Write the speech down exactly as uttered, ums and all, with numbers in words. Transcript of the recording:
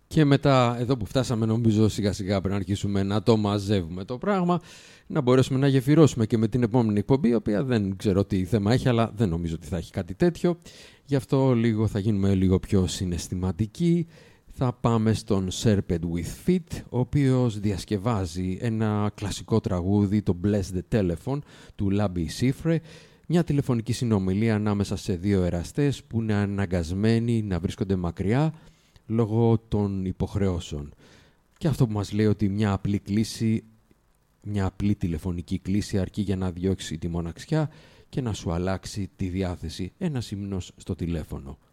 Και μετά, εδώ που φτάσαμε, νομίζω σιγά σιγά πρέπει να αρχίσουμε να το μαζεύουμε το πράγμα, να μπορέσουμε να γεφυρώσουμε και με την επόμενη εκπομπή, η οποία δεν ξέρω τι θέμα έχει, αλλά δεν νομίζω ότι θα έχει κάτι τέτοιο. Γι' αυτό λίγο θα γίνουμε λίγο πιο συναισθηματικοί. Θα πάμε στον Serpent with Feet, ο οποίος διασκευάζει ένα κλασικό τραγούδι, το Bless the Telephone, του Labi Siffre, μια τηλεφωνική συνομιλία ανάμεσα σε δύο εραστές που είναι αναγκασμένοι να βρίσκονται μακριά λόγω των υποχρεώσεων. Και αυτό που μας λέει ότι μια απλή κλήση, μια απλή τηλεφωνική κλήση αρκεί για να διώξει τη μοναξιά και να σου αλλάξει τη διάθεση, ένας ύμνος στο τηλέφωνο.